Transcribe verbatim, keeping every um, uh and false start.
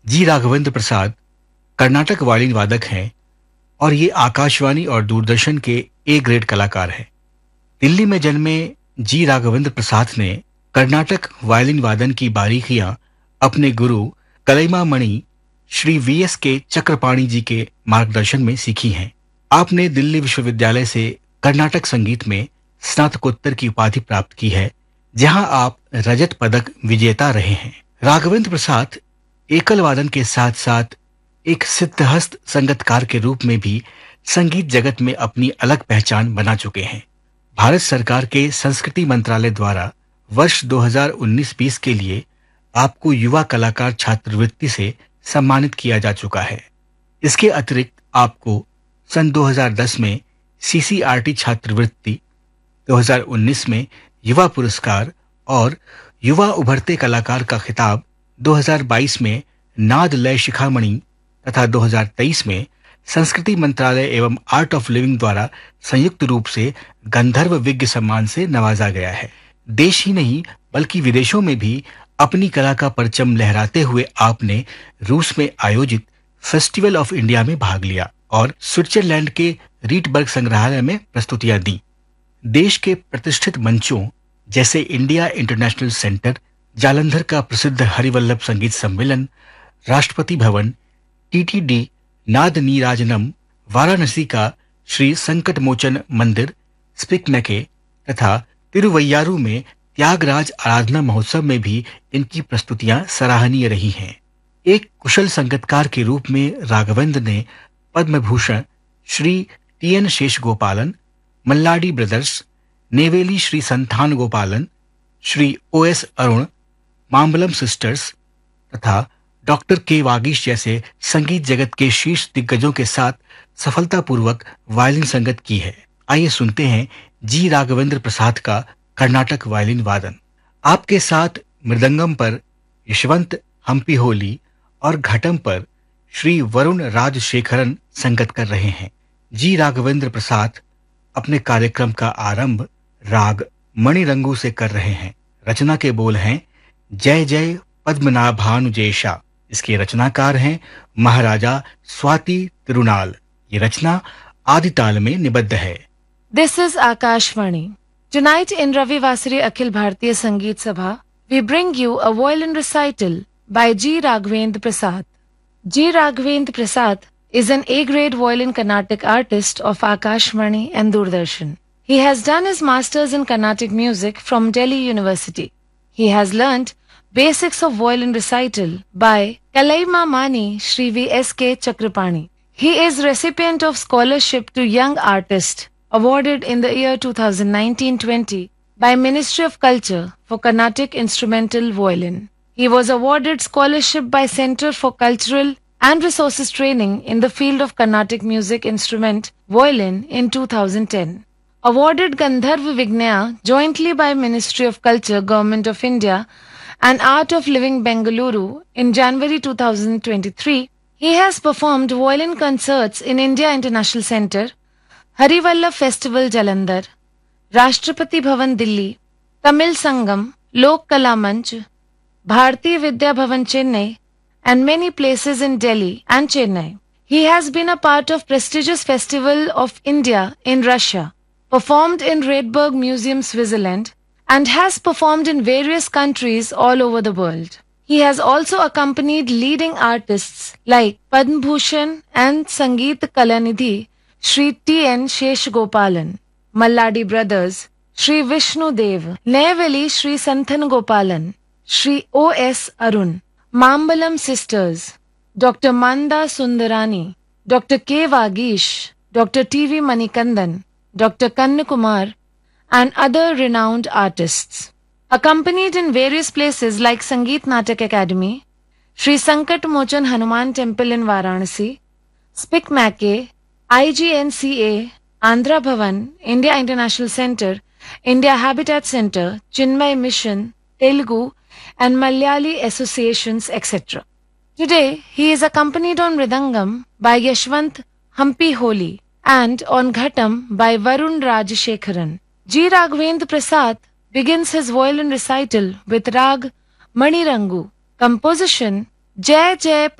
जी राघवेंद्र प्रसाद Karnataka violin वादक हैं और ये आकाशवाणी और दूरदर्शन के ए ग्रेड कलाकार हैं। दिल्ली में जन्मे जी राघवेंद्र प्रसाद ने कर्नाटक वायलिन वादन की बारीकियां अपने गुरु कलईमा मणि श्री वी एस के चक्रपाणी जी के मार्गदर्शन में सीखी हैं। आपने दिल्ली विश्वविद्यालय से कर्नाटक संगीत में स्नातकोत्तर की उपाधि प्राप्त की है, जहां आप रजत पदक विजेता रहे हैं। राघवेंद्र प्रसाद एकल वादन के साथ साथ एक सिद्धहस्त संगीतकार के रूप में भी संगीत जगत में अपनी अलग पहचान बना चुके हैं। भारत सरकार के संस्कृति मंत्रालय द्वारा वर्ष दो हज़ार उन्नीस बीस के लिए आपको युवा कलाकार छात्रवृत्ति से सम्मानित किया जा चुका है। इसके अतिरिक्त आपको सन दो हज़ार दस में सी सी आर टी छात्रवृत्ति, दो हज़ार उन्नीस में युवा पुरस्कार और युवा उभरते कलाकार का खिताब, दो हज़ार बाईस में नाद लय शिखामणि तथा दो हज़ार तेईस में संस्कृति मंत्रालय एवं आर्ट ऑफ लिविंग द्वारा संयुक्त रूप से गंधर्व विज्ञ सम्मान से नवाजा गया है। देश ही नहीं बल्कि विदेशों में भी अपनी कला का परचम लहराते हुए आपने रूस में आयोजित फेस्टिवल ऑफ इंडिया में भाग लिया और स्विट्जरलैंड के रीटबर्ग संग्रहालय में प्रस्तुतियां दी। देश के प्रतिष्ठित मंचों जैसे इंडिया इंटरनेशनल सेंटर, जालंधर का प्रसिद्ध हरिवल्लभ संगीत सम्मेलन, Rashtrapati Bhavan, T T D नाद नीराजनम, वाराणसी का श्री संकट मोचन मंदिर, स्पिक मैके तथा तिरुवैयारू में त्यागराज आराधना महोत्सव में भी इनकी प्रस्तुतियां सराहनीय रही हैं। एक कुशल संगीतकार के रूप में राघवेंद्र ने Padma Bhushan Shri T N शेषगोपालन, Malladi brothers, Neyveli Shri संथान गोपालन, Shri O S Arun, Mambalam sisters तथा डॉक्टर के वागीश जैसे संगीत जगत के शीर्ष दिग्गजों के साथ सफलतापूर्वक वायलिन संगत की है। आइए सुनते हैं जी राघवेंद्र प्रसाद का कर्नाटक वायलिन वादन। आपके साथ मृदंगम पर यशवंत हम्पी होली और घटम पर श्री वरुण राजशेखरन संगत कर रहे हैं। जी राघवेंद्र प्रसाद अपने कार्यक्रम का आरंभ राग मणिरंगू से कर रहे हैं। रचना के बोल हैं जय जय पद्मनाभानुजेशा। इसके रचनाकार हैं महाराजा स्वाति तिरुनाल। ये रचना आदिताल में निबद्ध है। This is Akashvani. Tonight in Ravi Vasari Akhil Bharatiya Sangeet Sabha, we bring you a violin recital by G. Raghavendra Prasad. G. Raghavendra Prasad is an A-grade violin Carnatic artist of Akashvani and Doordarshan. He has done his masters in Carnatic music from Delhi University. He has learnt basics of violin recital by Kalaima Mani Shri V S K Chakrapani. He is recipient of scholarship to young artist awarded in the year two thousand nineteen twenty by Ministry of Culture for Carnatic Instrumental Violin. He was awarded scholarship by Center for Cultural and Resources Training in the field of Carnatic Music Instrument Violin in two thousand ten. Awarded Gandharva Vignaya jointly by Ministry of Culture, Government of India and Art of Living Bengaluru in January two thousand twenty-three. He has performed violin concerts in India International Center, Harivallah Festival Jalandhar, Rashtrapati Bhavan Delhi, Tamil Sangam, Lok Kala Manch, Bharatiya Vidya Bhavan Chennai and many places in Delhi and Chennai. He has been a part of prestigious Festival of India in Russia, performed in Redberg Museum, Switzerland, and has performed in various countries all over the world. He has also accompanied leading artists like Padma Bhushan and Sangeet Kalanidhi Shri T N Sheshgopalan, Malladi Brothers, Shri Vishnu Dev, Neyveli Shri Santhan Gopalan, Shri O S Arun, Mambalam Sisters, Doctor Manda Sundarani, Doctor K. Vagish, Doctor T V Manikandan, Doctor Kannakumar, and other renowned artists. Accompanied in various places like Sangeet Natak Academy, Shri Sankat Mochan Hanuman Temple in Varanasi, Spik Mackey, I G N C A, Andhra Bhavan, India International Center, India Habitat Center, Chinmay Mission, Telugu, and Malayali associations, et cetera. Today, he is accompanied on Mridangam by Yashwant Hampi Holi and on Ghatam by Varun Rajashekharan. G. Raghavendra Prasad begins his violin recital with Rag Manirangu, composition Jai Jai